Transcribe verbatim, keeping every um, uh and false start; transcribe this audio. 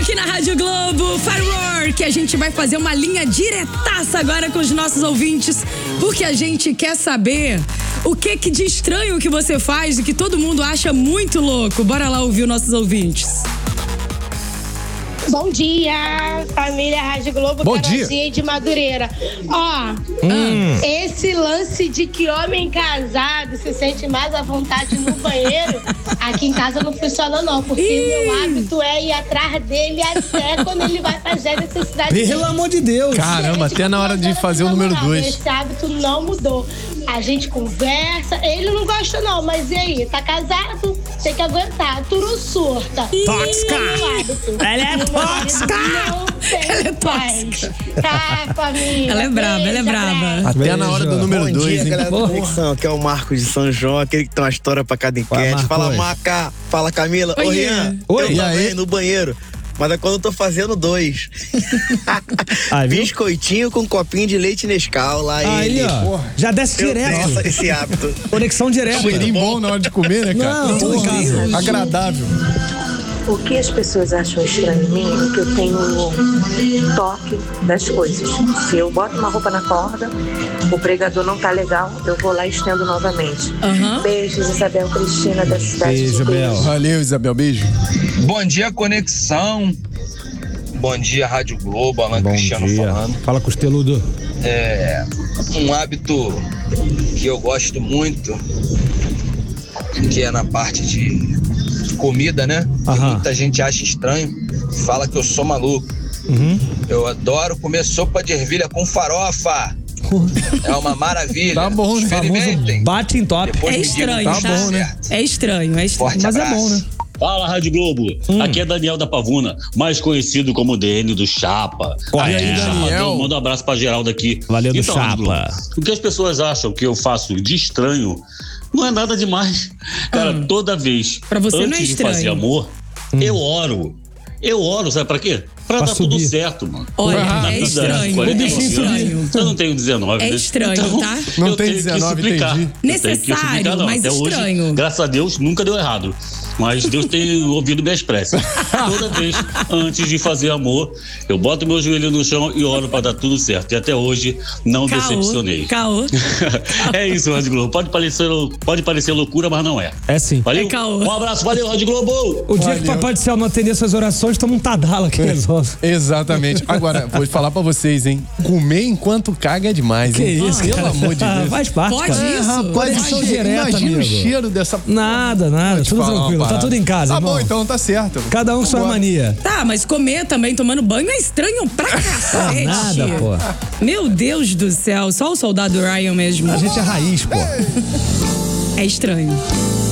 aqui na Rádio Globo, Firework. A gente vai fazer uma linha diretaça agora com os nossos ouvintes, porque a gente quer saber o que que de estranho que você faz e que todo mundo acha muito louco. Bora lá ouvir os nossos ouvintes. Bom dia, família Rádio Globo, Bom dia. de Madureira. Ó, Hum. esse lance de que homem casado se sente mais à vontade no banheiro, aqui em casa não funciona não, porque Ih. meu hábito é ir atrás dele até quando ele vai fazer a necessidade dele. Pelo amor de Deus. Caramba, até na hora de fazer o número dois. Esse hábito não mudou. A gente conversa, ele não gosta não, mas e aí? Tá casado? Tem que aguentar, tudo surta. Tóxica. Ela é tóxica. Não tem Ela é paz. Tá, família. Ela é braba, ela é Beijo, braba. abraço. Até Beijo. na hora do número Bom dois, dia, hein? galera do Porra. Conexão, aqui é o Marcos de São João, aquele que tem uma história pra cada enquete. Marcos. Fala, Maca. Fala, Camila. Ô, Oi. Rian. Oi. Eu E também aí? no banheiro. Mas é quando eu tô fazendo dois. Aí, viu? Biscoitinho com um copinho de leite Nescau lá. Aí, ele. ó. Já desce Eu direto. tenho essa- esse hábito. Conexão direta. Cheirinho bom na hora de comer, né, cara? Não, tô em casa. Agradável. O que as pessoas acham estranho em mim é que eu tenho o toque das coisas. Se eu boto uma roupa na corda, o pregador não tá legal, eu vou lá e estendo novamente. Aham. Beijos, Isabel Cristina, da cidade Beijo, de Bel. Deus. Valeu, Isabel. Beijo. Bom dia, Conexão. Bom dia, Rádio Globo, Alan Bom Cristiano dia. falando. Fala, Costeludo. É um hábito que eu gosto muito, que é na parte de comida, né? Que Aham. muita gente acha estranho, fala que eu sou maluco. Uhum. Eu adoro comer sopa de ervilha com farofa. É uma maravilha. Tá bom, né? Experimentem. Bate em top. Depois É me digam estranho, que tá deu bom, né? certo. É estranho, é estranho. Forte Mas é abraço. bom, né? Fala, Rádio Globo. Aqui é Daniel da Pavuna, mais conhecido como D N do Chapa. Qual é? Aqui, E aí, Chapadão, Daniel? manda um abraço pra Geraldo aqui. Valeu do então, Rádio Chapa. Globo, o que as pessoas acham que eu faço de estranho não é nada demais. Cara, Hum. toda vez, Pra você não é antes de estranho. fazer amor, eu oro. Eu oro, sabe pra quê? Pra, Pra dar tudo subir. certo, mano. Olha, Na é vida, estranho, quarenta é anos, estranho. Eu não tenho dezenove. É né? estranho, Então, tá? Não eu tem tenho que dezenove, suplicar. entendi. Eu tenho que Necessário, suplicar, não. mas Até estranho. Hoje, graças a Deus, nunca deu errado. Mas Deus tem ouvido minhas preces. Toda vez, antes de fazer amor, eu boto meu joelho no chão e oro pra dar tudo certo. E até hoje, não Caô, decepcionei. caô. É isso, Rádio Globo. Pode parecer, pode parecer loucura, mas não é. É sim. Valeu? É caô. Um abraço, valeu, Rádio Globo! O dia Valeu. que o Papai do Céu não atender suas orações, toma um tadala que resolve. Exatamente. Agora, vou falar pra vocês, hein? Comer enquanto caga é demais, Que hein? isso, Pelo cara. amor de Deus. Faz parte, Pode cara. isso? Rapaz, Conexão imagina, direta, imagina o amigo. cheiro dessa... Nada, nada. Vou te Tudo falar uma tranquilo. Tá parada. tudo em casa, Tá irmão. bom, então tá certo. Cada um com sua Vambora. mania. Tá, mas comer também tomando banho é estranho pra cacete. Nada, pô. Meu Deus do céu, só o soldado Ryan mesmo. A gente é raiz, pô. É estranho.